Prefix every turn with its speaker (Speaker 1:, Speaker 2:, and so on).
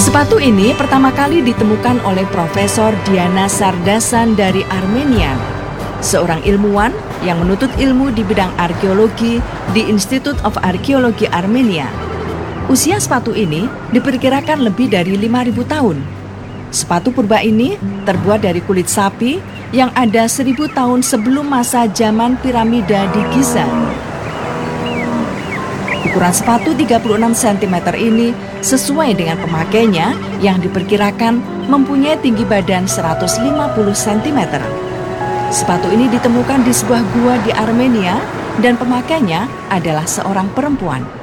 Speaker 1: Sepatu ini pertama kali ditemukan oleh Profesor Diana Sardasan dari Armenia, seorang ilmuwan yang menuntut ilmu di bidang arkeologi di Institute of Archaeology Armenia. Usia sepatu ini diperkirakan lebih dari 5.000 tahun. Sepatu purba ini terbuat dari kulit sapi yang ada 1.000 tahun sebelum masa zaman piramida di Giza. Ukuran sepatu 36 cm ini sesuai dengan pemakainya yang diperkirakan mempunyai tinggi badan 150 cm. Sepatu ini ditemukan di sebuah gua di Armenia dan pemakainya adalah seorang perempuan.